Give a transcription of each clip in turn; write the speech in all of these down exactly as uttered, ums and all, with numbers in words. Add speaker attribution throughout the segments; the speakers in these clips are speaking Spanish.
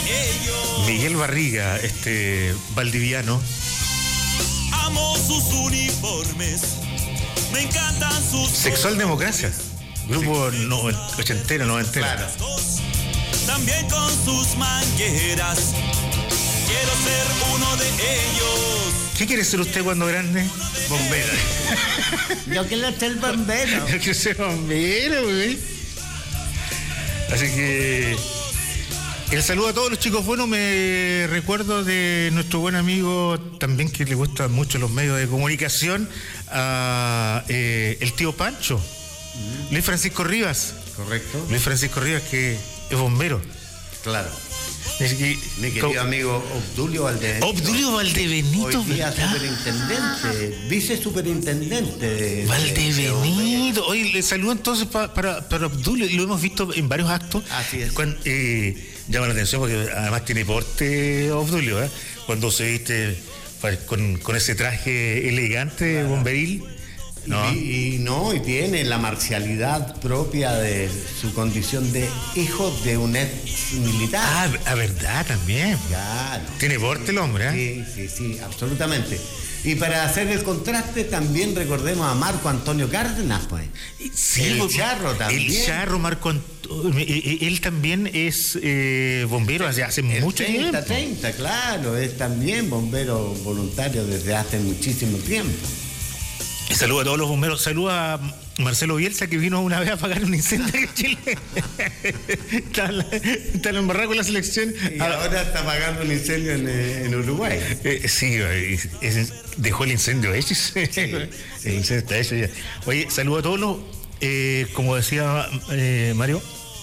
Speaker 1: ellos.
Speaker 2: Miguel Barriga, este valdiviano.
Speaker 1: Amo sus uniformes, me encantan sus...
Speaker 2: Sexual Democracia, grupo sí. no, ochentero, noventero. Claro.
Speaker 1: También con sus mangueras, quiero ser uno de ellos.
Speaker 2: ¿Qué quiere ser usted cuando grande?
Speaker 3: Bombero. Yo quiero ser bombero.
Speaker 2: Yo quiero ser bombero, güey. Así que el saludo a todos los chicos buenos. Me recuerdo de nuestro buen amigo, también que le gustan mucho los medios de comunicación, a eh, el tío Pancho, mm. Luis Francisco Rivas.
Speaker 3: Correcto.
Speaker 2: Luis Francisco Rivas, que es bombero.
Speaker 3: Claro.
Speaker 2: Que,
Speaker 3: mi querido co- amigo Obdulio Valdebenito.
Speaker 2: Obdulio Valdebenito.
Speaker 3: Hoy día superintendente, vice superintendente de
Speaker 2: Valdebenito. Hoy le saludo entonces pa, para, para Obdulio, lo hemos visto en varios actos.
Speaker 3: Así es.
Speaker 2: Cuando, eh, llama la atención porque además tiene porte Obdulio, ¿eh? Cuando se viste pues, con, con ese traje elegante, claro. Bomberil.
Speaker 3: No. Y, y no, y tiene la marcialidad propia de su condición de hijo de un ex militar.
Speaker 2: Ah, a verdad, también.
Speaker 3: Claro.
Speaker 2: Tiene porte el hombre,
Speaker 3: ¿eh? Sí, sí, sí, absolutamente. Y para hacer el contraste, también recordemos a Marco Antonio Cárdenas, pues.
Speaker 2: Sí,
Speaker 3: el Charro también.
Speaker 2: El Charro, Marco Antonio, él también es eh, bombero hace, hace
Speaker 3: el
Speaker 2: mucho
Speaker 3: treinta,
Speaker 2: tiempo.
Speaker 3: treinta, claro, es también bombero voluntario desde hace muchísimo tiempo.
Speaker 2: Saludos a todos los bomberos. Saludos a Marcelo Bielsa, que vino una vez a apagar un incendio en Chile. está, está en embarrado con la selección.
Speaker 3: Y ahora está apagando un incendio en, en Uruguay.
Speaker 2: Eh, sí, es, dejó el incendio hecho. Sí. El incendio está hecho ya. Oye, saludos a todos los, eh, como decía eh, Mario,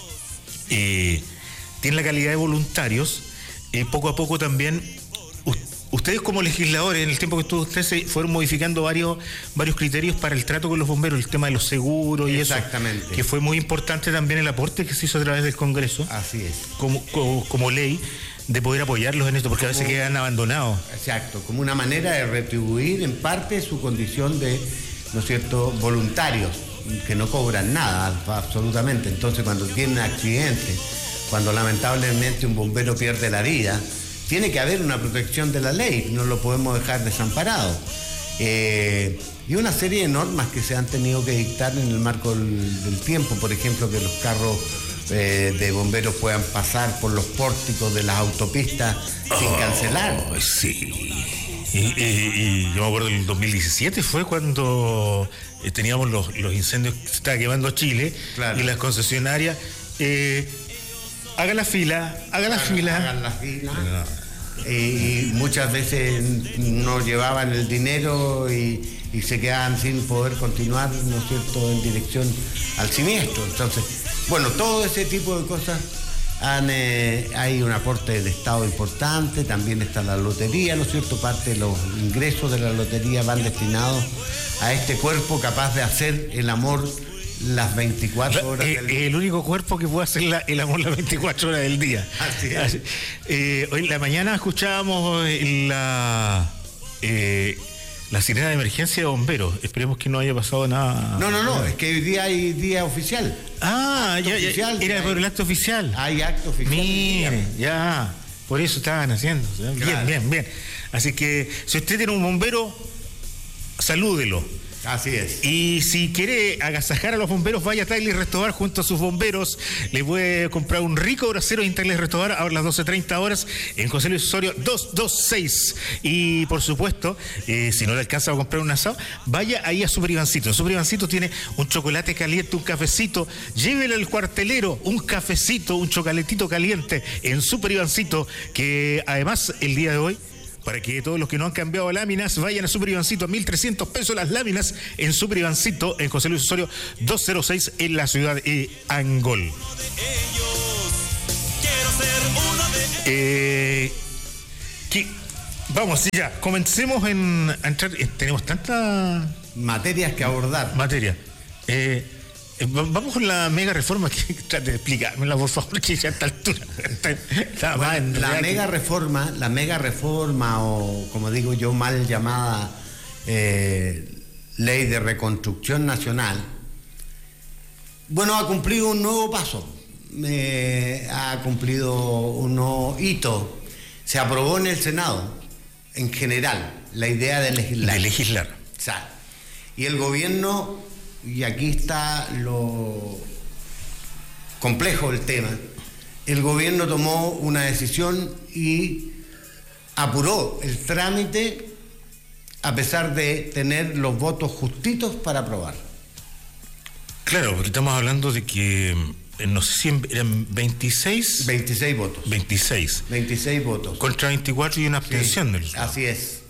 Speaker 2: eh, tienen la calidad de voluntarios. Eh, poco a poco también... Ustedes como legisladores, en el tiempo que estuvo usted, se fueron modificando varios varios criterios para el trato con los bomberos, el tema de los seguros y
Speaker 3: exactamente.
Speaker 2: Eso, que fue muy importante también el aporte que se hizo a través del Congreso.
Speaker 3: Así es.
Speaker 2: Como, como, como ley, de poder apoyarlos en esto, porque como, a veces quedan abandonados.
Speaker 3: Exacto, como una manera de retribuir en parte su condición de, ¿no es cierto?, voluntarios, que no cobran nada, absolutamente. Entonces, cuando tienen accidentes, cuando lamentablemente un bombero pierde la vida, tiene que haber una protección de la ley, no lo podemos dejar desamparado. Eh, y una serie de normas que se han tenido que dictar en el marco del, del tiempo, por ejemplo, que los carros eh, de bomberos puedan pasar por los pórticos de las autopistas oh, sin cancelar.
Speaker 2: Sí. Y, y, y yo me acuerdo del dos mil diecisiete fue cuando eh, teníamos los, los incendios que se estaba quemando Chile, claro. Y las concesionarias... Eh, hagan la fila, hagan la
Speaker 3: hagan,
Speaker 2: fila.
Speaker 3: Hagan la fila. No. Y muchas veces no llevaban el dinero y, y se quedaban sin poder continuar, ¿no es cierto?, en dirección al siniestro. Entonces, bueno, todo ese tipo de cosas, han, eh, hay un aporte del Estado importante, también está la lotería, ¿no es cierto?, parte de los ingresos de la lotería van destinados a este cuerpo capaz de hacer el amor las veinticuatro horas
Speaker 2: eh,
Speaker 3: del día.
Speaker 2: El único cuerpo que puede hacer la, el amor las veinticuatro horas del día.
Speaker 3: Así es.
Speaker 2: Así, eh, hoy en la mañana escuchábamos la eh, la sirena de emergencia de bomberos. Esperemos que no haya pasado nada.
Speaker 3: No, no, no, es que hoy día hay día oficial.
Speaker 2: Ah, ya,
Speaker 3: oficial,
Speaker 2: ya, era hay, por el acto oficial.
Speaker 3: Hay acto oficial.
Speaker 2: Mire, ya, por eso estaban haciendo. Claro. Bien, bien, bien. Así que si usted tiene un bombero, salúdelo.
Speaker 3: Así es.
Speaker 2: Y si quiere agasajar a los bomberos, vaya a Tagli Restobar junto a sus bomberos. Le puede comprar un rico brasero en Tagli Restobar a las doce treinta horas en José Luis Osorio doscientos veintiséis. Y por supuesto, eh, si no le alcanza a comprar un asado, vaya ahí a Super Ivancito. En Super Ivancito tiene un chocolate caliente, un cafecito. Llévele al cuartelero un cafecito, un chocolatito caliente en Super Ivancito, que además el día de hoy, para que todos los que no han cambiado láminas vayan a Super Ivancito, a mil trescientos pesos las láminas en Super Ivancito, en José Luis Osorio doscientos seis en la ciudad de Angol. Eh, que, vamos, ya, comencemos en, a entrar. Eh, tenemos tantas
Speaker 3: materias que abordar.
Speaker 2: Materia. Eh, Vamos con la mega reforma, que trate de explicármela, por favor, que ya a esta altura está, está
Speaker 3: bueno, la mega que... reforma, la mega reforma, o como digo yo, mal llamada eh, ley de reconstrucción nacional, bueno, ha cumplido un nuevo paso. eh, ha cumplido un nuevo hito. Se aprobó en el Senado, en general, la idea de legislar.
Speaker 2: De legislar.
Speaker 3: O sea, y el gobierno, y aquí está lo complejo del tema, el gobierno tomó una decisión y apuró el trámite a pesar de tener los votos justitos para aprobar.
Speaker 2: Claro, porque estamos hablando de que, no sé si eran veintiséis...
Speaker 3: veintiséis votos.
Speaker 2: veintiséis.
Speaker 3: veintiséis votos.
Speaker 2: Contra veinticuatro y una abstención.
Speaker 3: Sí,
Speaker 2: del...
Speaker 3: así es,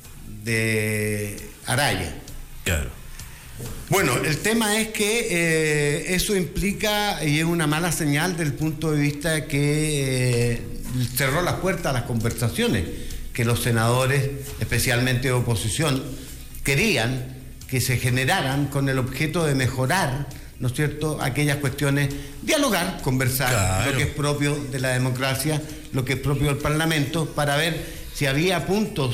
Speaker 3: de Araya.
Speaker 2: Claro.
Speaker 3: Bueno, el tema es que eh, eso implica y es una mala señal desde el punto de vista que eh, cerró las puertas a las conversaciones que los senadores, especialmente de oposición, querían que se generaran con el objeto de mejorar, ¿no es cierto?, aquellas cuestiones, dialogar, conversar,
Speaker 2: claro,
Speaker 3: lo que es propio de la democracia, lo que es propio del Parlamento, para ver si había puntos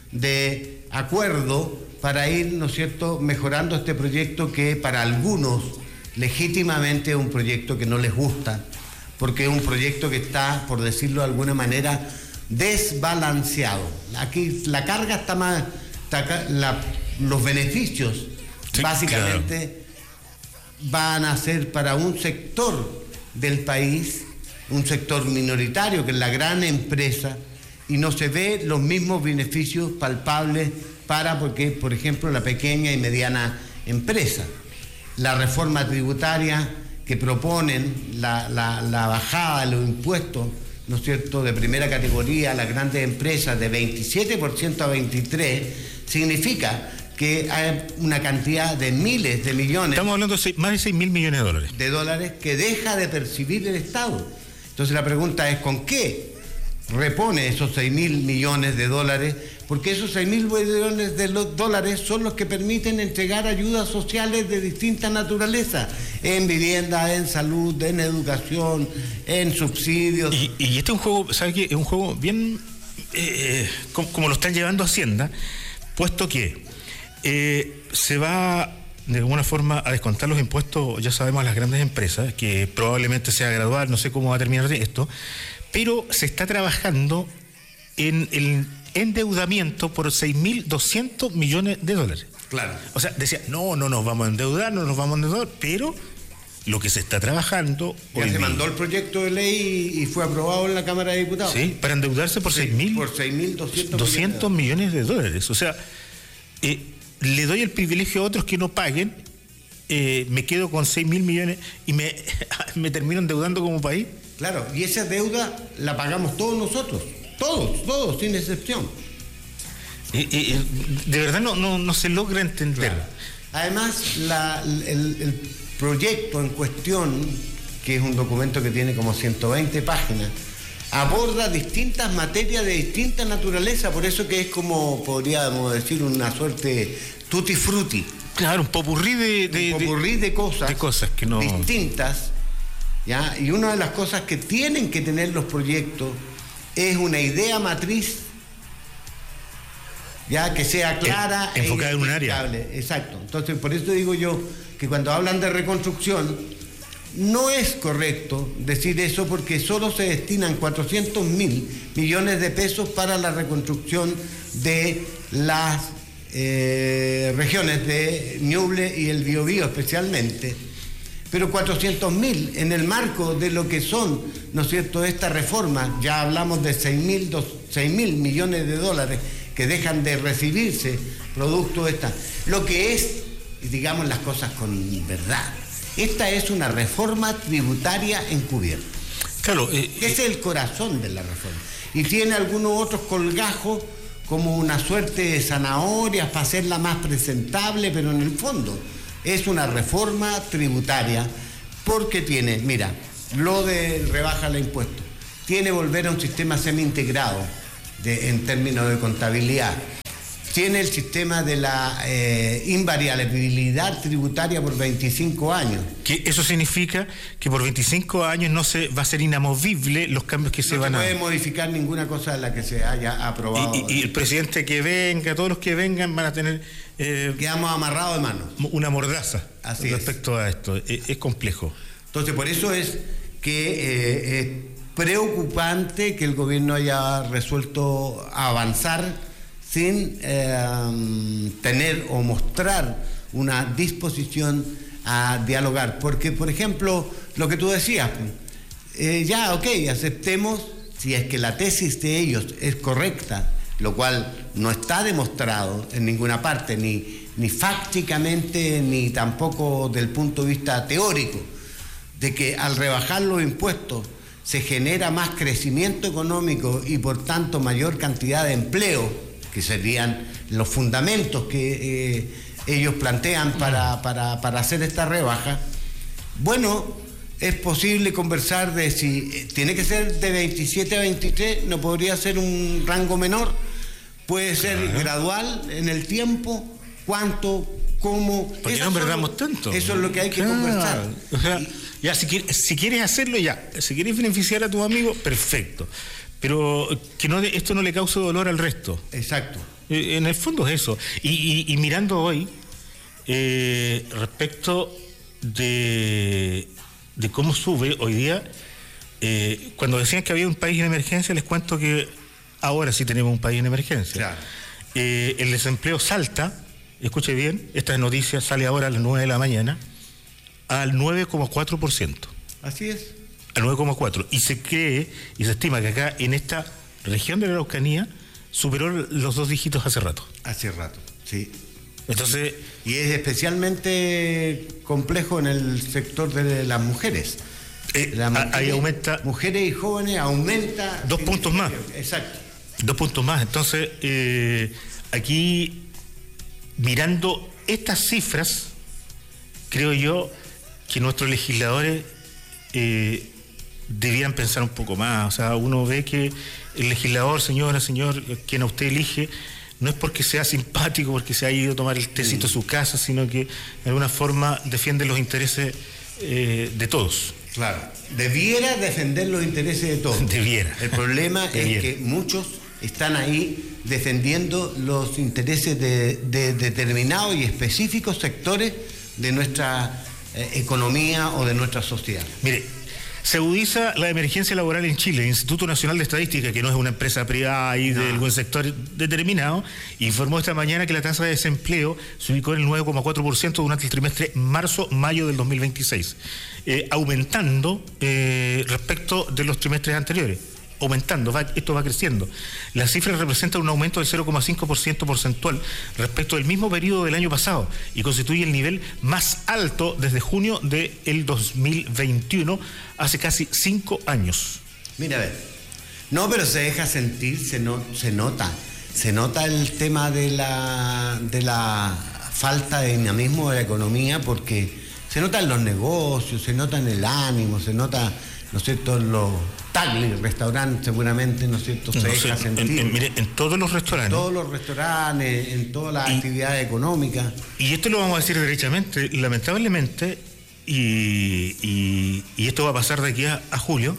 Speaker 3: de acuerdo para ir, ¿no es cierto?, mejorando este proyecto que para algunos legítimamente es un proyecto que no les gusta, porque es un proyecto que está, por decirlo de alguna manera, desbalanceado. Aquí la carga está más, está, la, los beneficios sí, básicamente claro, van a ser para un sector del país, un sector minoritario que es la gran empresa, y no se ve los mismos beneficios palpables para, porque, por ejemplo, la pequeña y mediana empresa. La reforma tributaria que proponen, la, la, la bajada de los impuestos, ¿no es cierto?, de primera categoría a las grandes empresas de veintisiete por ciento a veintitrés por ciento, significa que hay una cantidad de miles de millones...
Speaker 2: Estamos hablando de seis, más de seis mil millones de dólares.
Speaker 3: De dólares que deja de percibir el Estado. Entonces la pregunta es, ¿con qué repone esos seis mil millones de dólares? Porque esos seis mil millones de dólares son los que permiten entregar ayudas sociales de distinta naturaleza, en vivienda, en salud, en educación, en subsidios.
Speaker 2: Y, y este es un juego, ¿sabe qué? Es un juego bien, eh, como, como lo están llevando Hacienda, puesto que eh, se va de alguna forma a descontar los impuestos, ya sabemos, a las grandes empresas, que probablemente sea gradual, no sé cómo va a terminar esto, pero se está trabajando en el endeudamiento por seis mil doscientos millones de dólares.
Speaker 3: Claro.
Speaker 2: O sea, decía, no, no nos vamos a endeudar, no nos vamos a endeudar, pero lo que se está trabajando...
Speaker 3: Ya
Speaker 2: hoy
Speaker 3: se
Speaker 2: día,
Speaker 3: mandó el proyecto de ley y fue aprobado en la Cámara de Diputados.
Speaker 2: Sí, para endeudarse por seis mil doscientos millones de dólares. O sea, eh, le doy el privilegio a otros que no paguen, eh, me quedo con seis mil millones y me, me termino endeudando como país.
Speaker 3: Claro, y esa deuda la pagamos todos nosotros. Todos, todos, sin excepción.
Speaker 2: Eh, eh, de verdad no, no, no se logra entender.
Speaker 3: Claro. Además, la, el, el proyecto en cuestión, que es un documento que tiene como ciento veinte páginas, aborda distintas materias de distinta naturaleza, por eso que es como, podríamos decir, una suerte tutti frutti.
Speaker 2: Claro, un popurrí de, de,
Speaker 3: un popurrí de, de cosas,
Speaker 2: de cosas que no...
Speaker 3: distintas, ¿ya? Y una de las cosas que tienen que tener los proyectos es una idea matriz, ya que sea clara,
Speaker 2: en, enfocada en un área.
Speaker 3: Exacto. Entonces, por eso digo yo que cuando hablan de reconstrucción no es correcto decir eso, porque solo se destinan cuatrocientos mil millones de pesos para la reconstrucción de las eh, regiones de Ñuble y el Biobío especialmente. Pero cuatrocientos mil en el marco de lo que son, ¿no es cierto?, esta reforma, ya hablamos de seis mil millones de dólares que dejan de recibirse producto de esta. Lo que es, digamos las cosas con verdad, esta es una reforma tributaria encubierta.
Speaker 2: Claro. Eh,
Speaker 3: Ese es el corazón de la reforma. Y tiene algunos otros colgajos como una suerte de zanahorias para hacerla más presentable, pero en el fondo es una reforma tributaria porque tiene, mira, lo de rebaja de impuestos, tiene volver a un sistema semi-integrado de, en términos de contabilidad, tiene el sistema de la eh, invariabilidad tributaria por veinticinco años.
Speaker 2: Que eso significa que por veinticinco años no se va a ser inamovible los cambios que se
Speaker 3: no
Speaker 2: van a...
Speaker 3: No se puede modificar ninguna cosa de la que se haya aprobado.
Speaker 2: Y, y, y el presidente que venga, todos los que vengan van a tener...
Speaker 3: Eh, Quedamos amarrados de manos.
Speaker 2: Una mordaza
Speaker 3: Así
Speaker 2: respecto
Speaker 3: es.
Speaker 2: a esto. Es, es complejo.
Speaker 3: Entonces, por eso es que eh, es preocupante que el gobierno haya resuelto avanzar sin eh, tener o mostrar una disposición a dialogar. Porque, por ejemplo, lo que tú decías, eh, ya, ok, aceptemos, si es que la tesis de ellos es correcta, lo cual no está demostrado en ninguna parte, ni, ni fácticamente, ni tampoco del punto de vista teórico, de que al rebajar los impuestos se genera más crecimiento económico y por tanto mayor cantidad de empleo, que serían los fundamentos que eh, ellos plantean para, para, para hacer esta rebaja. Bueno, es posible conversar de si eh, tiene que ser de veintisiete a veintitrés, no podría ser un rango menor, puede ser uh-huh. gradual en el tiempo, cuánto, cómo.
Speaker 2: Porque no perdamos tanto.
Speaker 3: Eso es lo que hay que claro. conversar.
Speaker 2: O sea, y, ya, si, si quieres hacerlo, ya. Si quieres beneficiar a tu amigo, perfecto. Pero que no, esto no le cause dolor al resto.
Speaker 3: Exacto.
Speaker 2: Eh, en el fondo es eso. Y, y, y mirando hoy, eh, respecto de, de cómo sube hoy día, eh, cuando decían que había un país en emergencia, les cuento que ahora sí tenemos un país en emergencia.
Speaker 3: Claro.
Speaker 2: Eh, el desempleo salta, escuche bien, esta noticia sale ahora a las nueve de la mañana, al nueve coma cuatro por ciento.
Speaker 3: Así es.
Speaker 2: Al nueve coma cuatro por ciento. Y se cree y se estima que acá en esta región de la Araucanía superó los dos dígitos hace rato.
Speaker 3: Hace rato, sí.
Speaker 2: Entonces,
Speaker 3: y es especialmente complejo en el sector de las mujeres.
Speaker 2: Eh, la mujeres, ahí aumenta.
Speaker 3: Mujeres y jóvenes aumenta.
Speaker 2: Dos puntos más.
Speaker 3: Exacto.
Speaker 2: Dos puntos más. Entonces, eh, aquí, mirando estas cifras, creo yo que nuestros legisladores eh, debieran pensar un poco más. O sea, uno ve que el legislador, señora, señor, quien a usted elige, no es porque sea simpático, porque se haya ido a tomar el tecito a su casa, sino que de alguna forma defiende los intereses eh, de todos.
Speaker 3: Claro, debiera defender los intereses de todos.
Speaker 2: Debiera.
Speaker 3: El problema
Speaker 2: debiera.
Speaker 3: es que muchos están ahí defendiendo los intereses de, de determinados y específicos sectores de nuestra eh, economía o de nuestra sociedad.
Speaker 2: Mire, se agudiza la emergencia laboral en Chile. El Instituto Nacional de Estadística, que no es una empresa privada y no. de algún sector determinado, informó esta mañana que la tasa de desempleo se ubicó en el nueve coma cuatro por ciento durante el trimestre marzo-mayo del dos mil veintiséis, eh, aumentando eh, respecto de los trimestres anteriores. Aumentando, va, esto va creciendo. La cifra representa un aumento del cero coma cinco por ciento porcentual respecto del mismo periodo del año pasado y constituye el nivel más alto desde junio del dos mil veintiuno, hace casi cinco años.
Speaker 3: Mira, a ver, no, pero se deja sentir, se, no, se nota, se nota el tema de la, de la falta de dinamismo de la economía, porque se nota en los negocios, se nota en el ánimo, se nota, ¿no es cierto?, en los taxis, restaurantes seguramente, ¿no es cierto?, se no deja sé, sentir.
Speaker 2: En, en, mire, en todos los restaurantes.
Speaker 3: En todos los restaurantes, en todas las
Speaker 2: y,
Speaker 3: actividades económicas.
Speaker 2: Y esto lo vamos a decir derechamente, lamentablemente, y, y, y esto va a pasar de aquí a, a julio,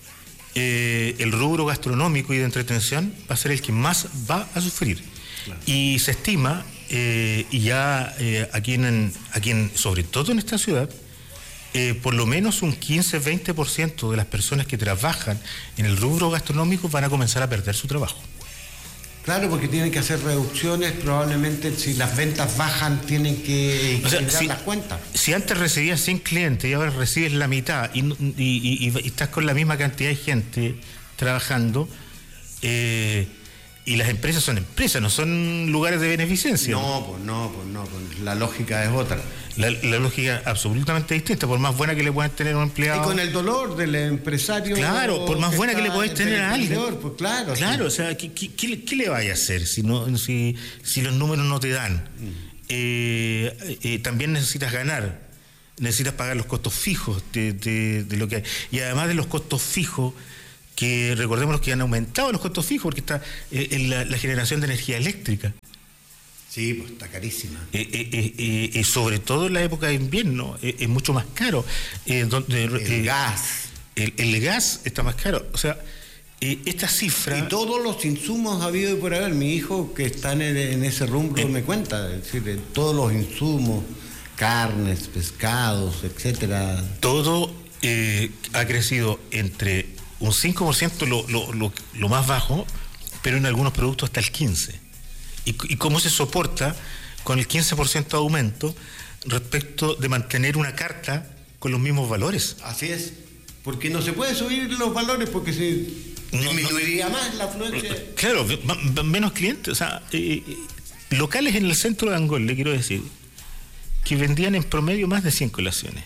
Speaker 2: eh, el rubro gastronómico y de entretención va a ser el que más va a sufrir. Claro. Y se estima, eh, y ya eh, aquí, en, aquí en, sobre todo en esta ciudad, Eh, por lo menos un quince a veinte por ciento de las personas que trabajan en el rubro gastronómico van a comenzar a perder su trabajo.
Speaker 3: Claro, porque tienen que hacer reducciones, probablemente si las ventas bajan tienen que equilibrar
Speaker 2: o sea, si,
Speaker 3: las cuentas.
Speaker 2: Si antes recibías cien clientes y ahora recibes la mitad y, y, y, y estás con la misma cantidad de gente trabajando, eh, y las empresas son empresas, no son lugares de beneficencia.
Speaker 3: No, pues no, pues no, pues la lógica es otra.
Speaker 2: La, la lógica es absolutamente distinta, por más buena que le puedan tener a un empleado.
Speaker 3: Y con el dolor del empresario.
Speaker 2: Claro, por más que buena que le podés tener a alguien.
Speaker 3: Pues claro.
Speaker 2: Claro,
Speaker 3: sí.
Speaker 2: O sea, ¿qué, qué, qué, qué le vaya a hacer si, no, si, si los números no te dan? Mm. Eh, eh, también necesitas ganar, necesitas pagar los costos fijos de, de, de lo que hay. Y además de los costos fijos, que recordemos que han aumentado los costos fijos, porque está eh, en la, la generación de energía eléctrica.
Speaker 3: Sí, pues está carísima.
Speaker 2: Eh, eh, eh, eh, sobre todo en la época de invierno, eh, es mucho más caro. Eh, donde,
Speaker 3: el
Speaker 2: eh,
Speaker 3: gas.
Speaker 2: El, el gas está más caro. O sea, eh, esta cifra...
Speaker 3: Y todos los insumos ha habido y por haber. Mi hijo, que está en, en ese rumbo, eh, me cuenta. Es decir, todos los insumos, carnes, pescados, etcétera.
Speaker 2: Todo eh, ha crecido entre un cinco por ciento lo, lo, lo, lo más bajo, pero en algunos productos hasta el quince por ciento. ¿Y, y cómo se soporta con el quince por ciento de aumento respecto de mantener una carta con los mismos valores?
Speaker 3: Así es, porque no se puede subir los valores porque se
Speaker 2: no,
Speaker 3: disminuiría
Speaker 2: no,
Speaker 3: más la afluencia.
Speaker 2: Claro, menos clientes, o sea, eh, locales en el centro de Angol, le quiero decir, que vendían en promedio más de cien colaciones.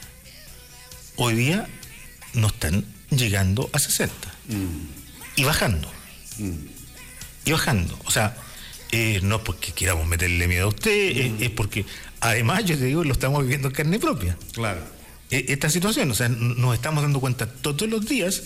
Speaker 2: Hoy día no están llegando a sesenta. Mm. Y bajando. Mm. Y bajando. O sea, eh, no porque queramos meterle miedo a usted, mm. es, es porque, además, yo te digo, lo estamos viviendo en carne propia.
Speaker 3: Claro.
Speaker 2: Eh, esta situación, o sea, nos estamos dando cuenta todos los días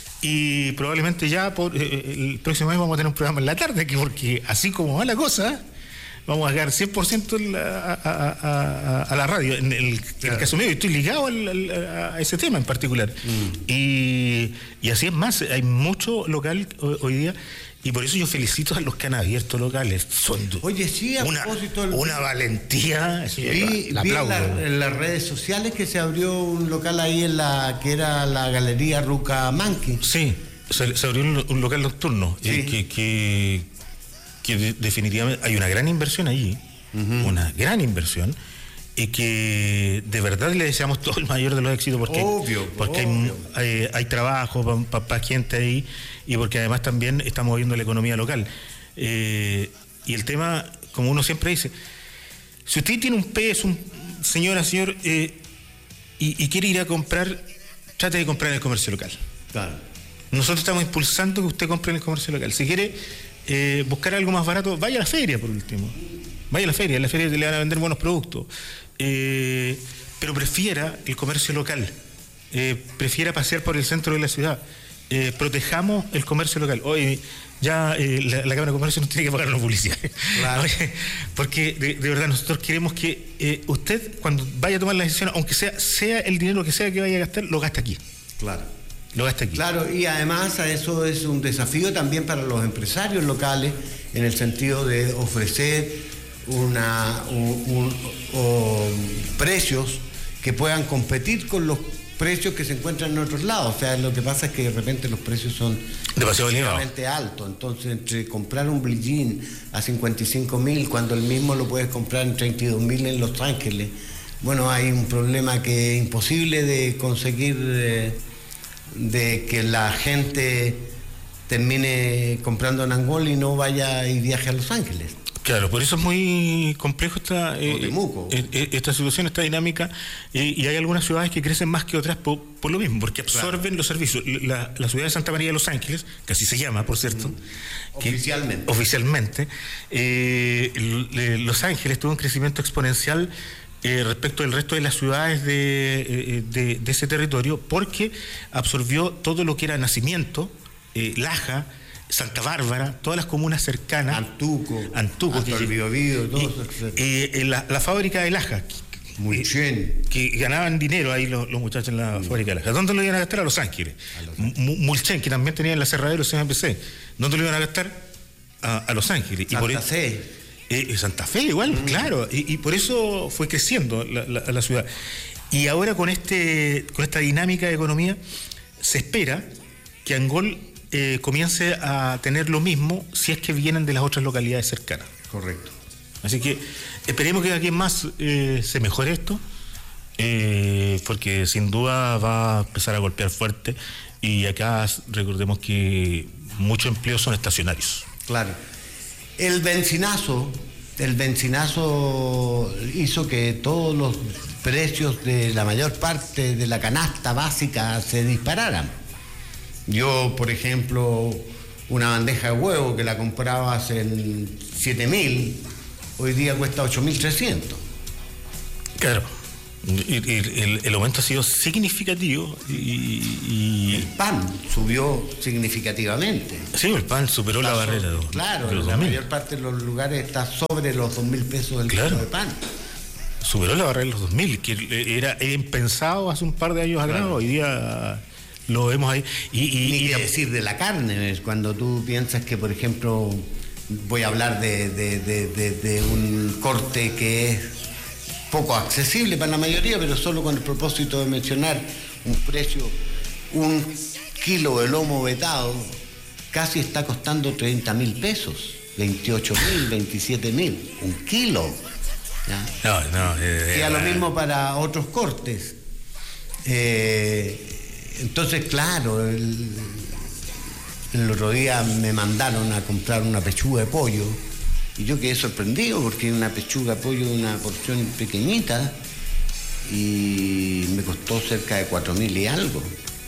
Speaker 2: y probablemente ya por eh, el próximo mes vamos a tener un programa en la tarde, que porque así como va la cosa, vamos a llegar cien por ciento a, a, a, a la radio. En el, claro. en el caso mío, estoy ligado al, al, a ese tema en particular. Mm. Y, y así es más, hay mucho local hoy, hoy día, y por eso yo felicito a los que han abierto locales. Son
Speaker 3: Oye, sí, a
Speaker 2: una,
Speaker 3: propósito del...
Speaker 2: una valentía.
Speaker 3: Sí, vi, la vi en, la, en las redes sociales que se abrió un local ahí en la que era la Galería Rucamanqui.
Speaker 2: Sí, se, se abrió un, un local nocturno. Sí. Eh, que, que, que de, definitivamente hay una gran inversión allí, uh-huh. una gran inversión, y que de verdad le deseamos todo el mayor de los éxitos, porque,
Speaker 3: obvio,
Speaker 2: porque
Speaker 3: obvio.
Speaker 2: Hay, hay, hay trabajo para pa, pa gente ahí, y porque además también estamos viendo la economía local. Eh, y el tema, como uno siempre dice, si usted tiene un peso, un, señora, señor, eh, y, y quiere ir a comprar, trate de comprar en el comercio local.
Speaker 3: Claro.
Speaker 2: Nosotros estamos impulsando que usted compre en el comercio local. Si quiere eh, buscar algo más barato, vaya a la feria por último. Vaya a la feria, en la feria le van a vender buenos productos. Eh, pero prefiera el comercio local. Eh, prefiera pasear por el centro de la ciudad. Eh, protejamos el comercio local. Hoy ya eh, la, la Cámara de Comercio nos tiene que pagar una publicidad. Claro. Oye, porque de, de verdad nosotros queremos que eh, usted, cuando vaya a tomar la decisión, aunque sea, sea el dinero que sea que vaya a gastar, lo gasta aquí.
Speaker 3: Claro.
Speaker 2: Lo gasta aquí.
Speaker 3: Claro, y además a eso es un desafío también para los empresarios locales, en el sentido de ofrecer una un, un, un, precios que puedan competir con los precios que se encuentran en otros lados. O sea, lo que pasa es que de repente los precios son
Speaker 2: demasiado
Speaker 3: extremadamente altos. Entonces, entre comprar un blue jean a cincuenta y cinco mil cuando el mismo lo puedes comprar en treinta y dos mil en Los Ángeles, bueno, hay un problema que es imposible de conseguir, eh, de que la gente termine comprando en Angol y no vaya y viaje a Los Ángeles.
Speaker 2: Claro, por eso es muy complejo esta, eh, eh, esta situación, esta dinámica, eh, y hay algunas ciudades que crecen más que otras por, por lo mismo, porque absorben claro. los servicios. La, la ciudad de Santa María de Los Ángeles, que así se llama, por cierto,
Speaker 3: mm. que, oficialmente,
Speaker 2: oficialmente eh, Los Ángeles tuvo un crecimiento exponencial eh, respecto del resto de las ciudades de, de, de ese territorio, porque absorbió todo lo que era Nacimiento, eh, Laja, Santa Bárbara, todas las comunas cercanas.
Speaker 3: Antuco.
Speaker 2: Antuco.
Speaker 3: Que, el Biobío, todo eso.
Speaker 2: Eh, eh, la, la fábrica de Laja.
Speaker 3: Muy bien.
Speaker 2: Que ganaban dinero ahí los, los muchachos en la mm. fábrica de Laja. ¿Dónde lo iban a gastar? A Los Ángeles. A Los Ángeles. Mulchen, que también tenía en la Cerradero C M P C. ¿Dónde lo iban a gastar? A, a Los Ángeles.
Speaker 3: Santa
Speaker 2: y por
Speaker 3: Fe.
Speaker 2: Eh, Santa Fe igual, mm. claro. Y, y por eso fue creciendo la, la, la ciudad. Y ahora con, este, con esta dinámica de economía, se espera que Angol Eh, comience a tener lo mismo si es que vienen de las otras localidades cercanas.
Speaker 3: Correcto.
Speaker 2: Así que esperemos que de aquí en más eh, se mejore esto, eh, porque sin duda va a empezar a golpear fuerte, y acá recordemos que muchos empleos son estacionarios.
Speaker 3: Claro. El bencinazo, el bencinazo hizo que todos los precios de la mayor parte de la canasta básica se dispararan. Yo, por ejemplo, una bandeja de huevo que la comprabas en siete mil, hoy día cuesta ocho mil trescientos.
Speaker 2: Claro, el, el, el aumento ha sido significativo y, y...
Speaker 3: El pan subió significativamente.
Speaker 2: Sí, el pan superó está la sobre, barrera. De,
Speaker 3: claro,
Speaker 2: de los
Speaker 3: en la mayor parte de los lugares está sobre los dos mil pesos el
Speaker 2: claro.
Speaker 3: kilo de pan.
Speaker 2: Superó la barrera de los dos mil, que era, era impensado hace un par de años atrás, claro. Hoy día... Lo vemos ahí. Y, y,
Speaker 3: Ni
Speaker 2: y
Speaker 3: que decir de la carne, cuando tú piensas que, por ejemplo, voy a hablar de, de, de, de, de un corte que es poco accesible para la mayoría, pero solo con el propósito de mencionar un precio, un kilo de lomo vetado casi está costando treinta mil pesos, veintiocho mil, veintisiete mil, un kilo. ¿Ya? No, no. Eh, y a lo mismo para otros cortes. Eh, entonces, claro, el, el otro día me mandaron a comprar una pechuga de pollo y yo quedé sorprendido porque una pechuga de pollo de una porción pequeñita y me costó cerca de cuatro mil y algo.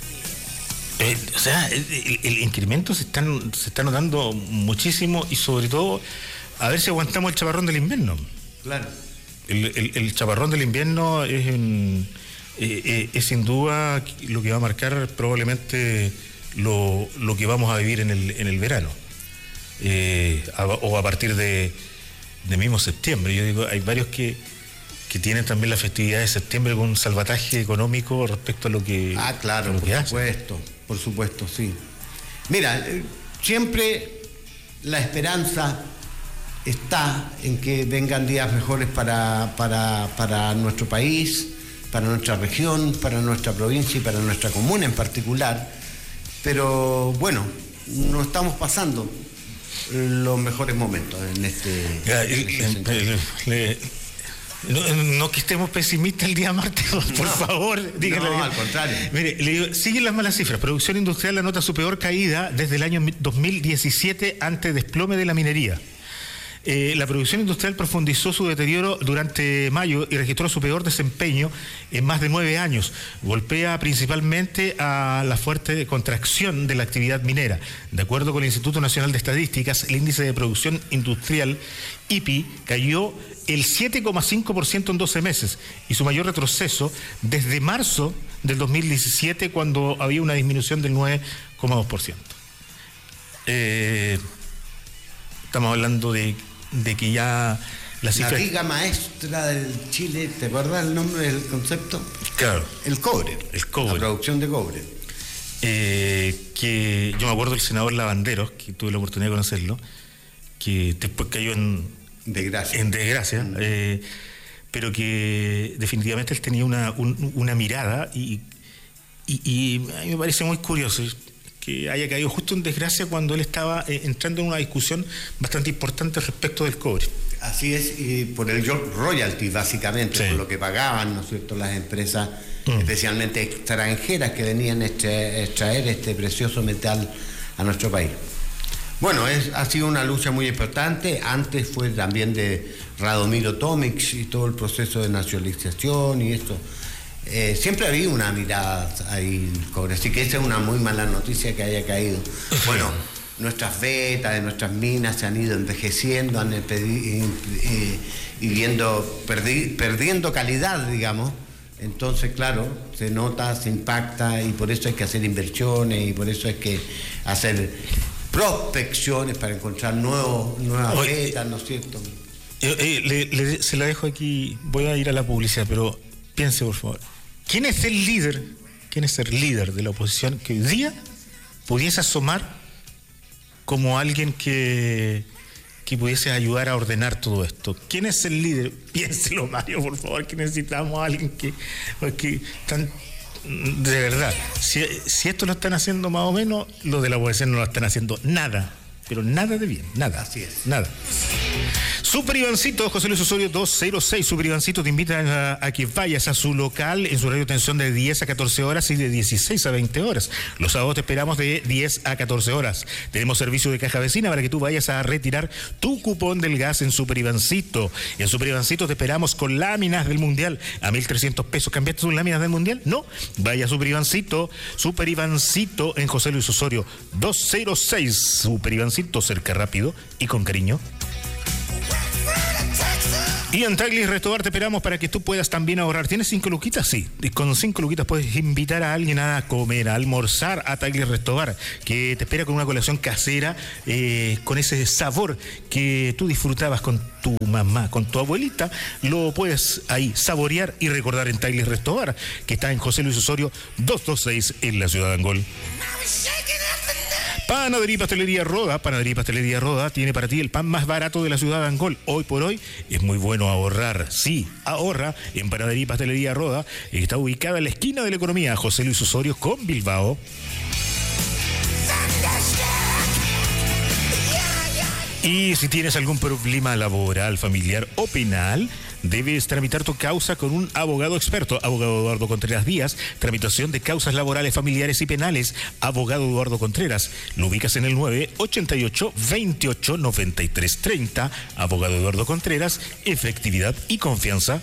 Speaker 2: Eh, o sea, el, el incremento se están, se está notando muchísimo y sobre todo a ver si aguantamos el chaparrón del invierno.
Speaker 3: Claro.
Speaker 2: El, el, el chaparrón del invierno es, en, eh, eh, es sin duda lo que va a marcar probablemente lo, lo que vamos a vivir en el, en el verano. Eh, a, o a partir de, de mismo septiembre. Yo digo, hay varios que, que tienen también la festividad de septiembre con un salvataje económico respecto a lo que
Speaker 3: Ah, claro,
Speaker 2: lo
Speaker 3: por
Speaker 2: que
Speaker 3: supuesto, hace. por supuesto, sí. Mira, siempre la esperanza está en que vengan días mejores para, para, para nuestro país, para nuestra región, para nuestra provincia y para nuestra comuna en particular. Pero bueno, no estamos pasando los mejores momentos en este...
Speaker 2: Ya, el, el, el, el, no, no que estemos pesimistas el día martes, por no, favor. Díganle,
Speaker 3: no, al contrario.
Speaker 2: Mire, le digo, siguen las malas cifras. Producción industrial anota su peor caída desde el año dos mil diecisiete ante desplome de la minería. Eh, la producción industrial profundizó su deterioro durante mayo y registró su peor desempeño en más de nueve años. Golpea principalmente a la fuerte contracción de la actividad minera. De acuerdo con el Instituto Nacional de Estadísticas, el índice de producción industrial, I P I, cayó el siete coma cinco por ciento en doce meses y su mayor retroceso desde marzo del dos mil diecisiete, cuando había una disminución del nueve coma dos por ciento. Eh, estamos hablando de de que ya la cifra...
Speaker 3: La viga maestra del Chile, ¿te acuerdas el nombre del concepto?
Speaker 2: Claro.
Speaker 3: El cobre.
Speaker 2: El cobre.
Speaker 3: La producción de cobre.
Speaker 2: Eh, que yo me acuerdo del senador Lavanderos, que tuve la oportunidad de conocerlo, que después cayó en
Speaker 3: desgracia,
Speaker 2: en desgracia mm. eh, pero que definitivamente él tenía una, un, una mirada y, y, y a mí me parece muy curioso que haya caído justo en desgracia cuando él estaba eh, entrando en una discusión bastante importante respecto del cobre.
Speaker 3: Así es, y por el royalty básicamente, sí. Por lo que pagaban, ¿no es cierto?, las empresas, mm. especialmente extranjeras, que venían a extraer este precioso metal a nuestro país. Bueno, es, ha sido una lucha muy importante. Antes fue también de Radomiro Tomic y todo el proceso de nacionalización y esto. Eh, siempre había una mirada ahí en el cobre, así que esa es una muy mala noticia que haya caído. Bueno, nuestras vetas de nuestras minas se han ido envejeciendo, han pedi, eh, y viendo, perdi, perdiendo calidad, digamos. Entonces, claro, se nota, se impacta y por eso hay que hacer inversiones y por eso hay que hacer prospecciones para encontrar nuevos, nuevas Oye, vetas, ¿no es cierto?
Speaker 2: Eh, eh, le, le, se la dejo aquí, voy a ir a la publicidad, pero piense por favor. ¿Quién es el líder? ¿Quién es el líder de la oposición que hoy día pudiese asomar como alguien que, que pudiese ayudar a ordenar todo esto? ¿Quién es el líder? Piénselo, Mario, por favor, que necesitamos a alguien que, que tan, de verdad, si, si esto lo están haciendo más o menos, los de la oposición no lo están haciendo nada, pero nada de bien, nada.
Speaker 3: Así es.
Speaker 2: Nada. Super Ivancito, José Luis Osorio doscientos seis. Super Ivancito te invita a, a que vayas a su local en su radio de atención de diez a catorce horas y de dieciséis a veinte horas. Los sábados te esperamos de diez a catorce horas. Tenemos servicio de caja vecina para que tú vayas a retirar tu cupón del gas en Super Ivancito. En Super Ivancito te esperamos con láminas del Mundial a mil trescientos pesos. ¿Cambiaste tus láminas del Mundial? No. Vaya a Super Ivancito. Super Ivancito en José Luis Osorio doscientos seis. Super Ivancito, cerca, rápido y con cariño. Y en Taglis Restobar te esperamos para que tú puedas también ahorrar. ¿Tienes cinco luquitas? Sí. Y con cinco luquitas puedes invitar a alguien a comer, a almorzar a Taglis Restobar, que te espera con una colación casera, eh, con ese sabor que tú disfrutabas con tu mamá, con tu abuelita. Lo puedes ahí saborear y recordar en Taglis Restobar, que está en José Luis Osorio doscientos veintiséis en la ciudad de Angol. Panadería y Pastelería Roda. Panadería y Pastelería Roda tiene para ti el pan más barato de la ciudad de Angol. Hoy por hoy es muy bueno ahorrar. Sí, ahorra en Panadería y Pastelería Roda. Está ubicada en la esquina de la economía José Luis Osorio con Bilbao. Y si tienes algún problema laboral, familiar o penal, debes tramitar tu causa con un abogado experto. Abogado Eduardo Contreras Díaz, tramitación de causas laborales, familiares y penales. Abogado Eduardo Contreras, lo ubicas en el nueve ochenta y ocho, veintiocho, noventa y tres, treinta. Abogado Eduardo Contreras, efectividad y confianza.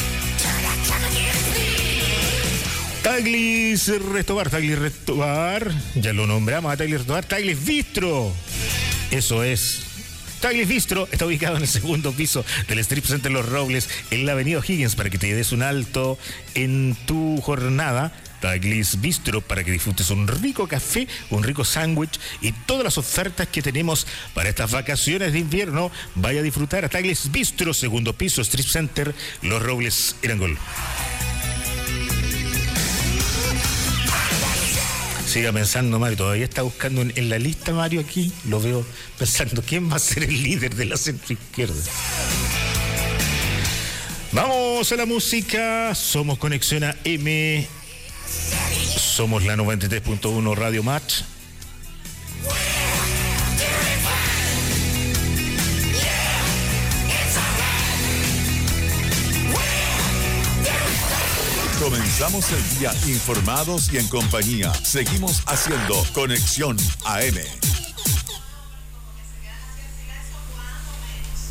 Speaker 2: Taglis Restobar, Taglis Restobar, ya lo nombramos a Taglis Restobar, Taglis Bistro. Eso es. Taglis Bistro está ubicado en el segundo piso del Strip Center Los Robles, en la avenida O'Higgins, para que te des un alto en tu jornada. Taglis Bistro, para que disfrutes un rico café, un rico sándwich y todas las ofertas que tenemos para estas vacaciones de invierno. Vaya a disfrutar a Taglis Bistro, segundo piso, Strip Center Los Robles, en Angol. Siga pensando, Mario, todavía está buscando en, en la lista, Mario, aquí, lo veo pensando, ¿quién va a ser el líder de la centroizquierda? Vamos a la música, somos Conexión A M, somos la noventa y tres punto uno Radio Match.
Speaker 4: Comenzamos el día informados y en compañía. Seguimos haciendo Conexión A M.